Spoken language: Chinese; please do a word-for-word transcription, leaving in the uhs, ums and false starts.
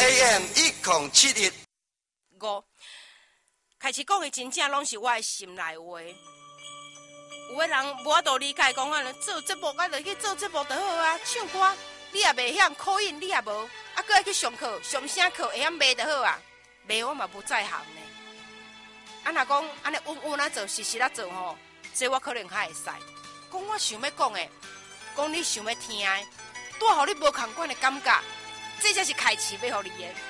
A M 一零七一。 五，开始讲的真正拢是我的心内话。有个人无法度理解，讲啊，做节目啊，就去做节目就好啊，唱歌你也袂晓，口音你也无，啊，搁爱去上课，上啥课会晓骂就好啊，骂我嘛不在行呢。啊，若讲安尼稳稳啊做，实实啊做吼，这我可能较会使。讲我想要讲的，讲你想要听的，带互你无同款的感觉，这才是开始要互你的。